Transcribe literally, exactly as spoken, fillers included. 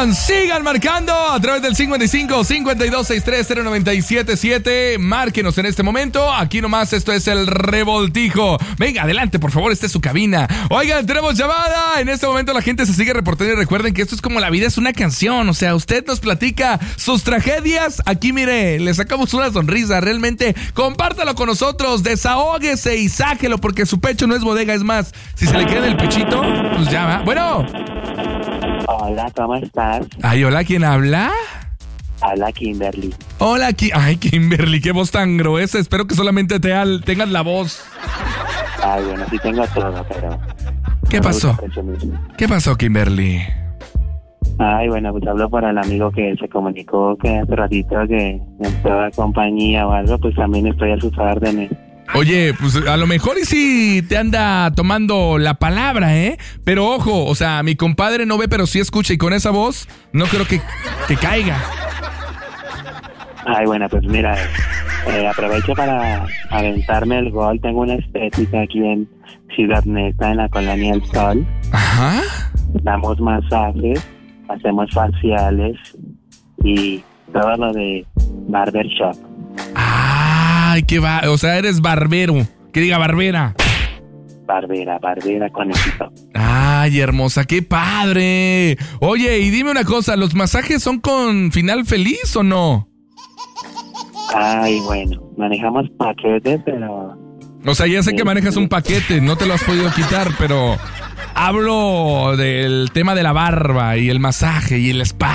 Sigan, sigan marcando a través del cincuenta y cinco, cincuenta y dos, sesenta y tres, cero nueve siete siete. Márquenos en este momento. Aquí nomás esto es el Revoltijo. Venga, adelante, por favor, esta es su cabina. Oigan, tenemos llamada. En este momento la gente se sigue reportando y recuerden que esto es como la vida es una canción. O sea, usted nos platica sus tragedias. Aquí, mire, le sacamos una sonrisa. Realmente, compártalo con nosotros. Desahóguese y sáquelo porque su pecho no es bodega. Es más, si se le queda el pechito, pues ya va. Bueno. Hola, ¿cómo estás? Ay, hola, ¿quién habla? Habla Kimberly. Hola, Ki- Ay, Kimberly, qué voz tan gruesa. Espero que solamente te al- tengas la voz. Ay, bueno, sí tengo todo, pero... ¿Qué no me pasó? gusta presumir. ¿Qué pasó, Kimberly? Ay, bueno, pues hablo para el amigo que se comunicó que hace ratito que en toda compañía o algo, pues también estoy a sus órdenes. Oye, pues a lo mejor y sí te anda tomando la palabra, ¿eh? Pero ojo, o sea, mi compadre no ve, pero sí escucha y con esa voz no creo que, que caiga. Ay, bueno, pues mira, eh, aprovecho para aventarme el gol. Tengo una estética aquí en Ciudad Neza, en la Colonia El Sol. Ajá. Damos masajes, hacemos faciales y todo lo de barbershop. Ay, qué va, o sea, eres barbero. Que diga barbera. Barbera, barbera, conejito. Ay, hermosa, qué padre. Oye, y dime una cosa, ¿los masajes son con final feliz o no? Ay, bueno, manejamos paquetes, pero... O sea, ya sé que manejas un paquete, no te lo has podido quitar, pero hablo del tema de la barba y el masaje y el spa.